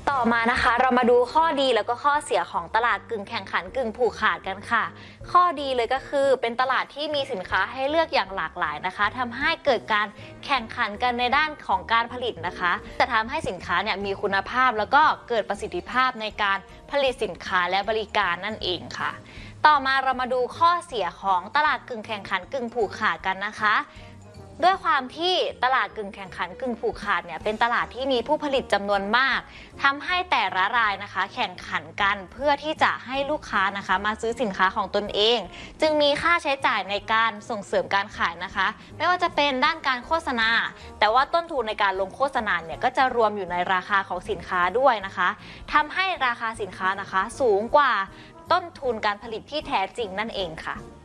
ต่อมานะคะเรามาดูข้อดีแล้วก็ข้อเสียของตลาดกึ่งแข่งขันกึ่งผูกขาดกันค่ะข้อดีเลยก็คือเป็นตลาดที่มีสินค้าให้เลือกอย่างหลากหลายนะคะทำให้เกิดการแข่งขันกันในด้านของการผลิตนะคะจะทำให้สินค้าเนี่ยมีคุณภาพแล้วก็เกิดประสิทธิภาพในการผลิตสินค้าและบริการนั่นเองค่ะต่อมาเรามาดูข้อเสียของตลาดกึ่งแข่งขันกึ่งผูกขาดกันนะคะด้วยความที่ตลาดกึ่งแข่งขันกึ่งผูกขาดเนี่ยเป็นตลาดที่มีผู้ผลิตจำนวนมากทำให้แต่ละรายนะคะแข่งขันกันเพื่อที่จะให้ลูกค้านะคะมาซื้อสินค้าของตนเองจึงมีค่าใช้จ่ายในการส่งเสริมการขายนะคะไม่ว่าจะเป็นด้านการโฆษณาแต่ว่าต้นทุนในการลงโฆษณาเนี่ยก็จะรวมอยู่ในราคาของสินค้าด้วยนะคะทำให้ราคาสินค้านะคะสูงกว่าต้นทุนการผลิตที่แท้จริงนั่นเองค่ะ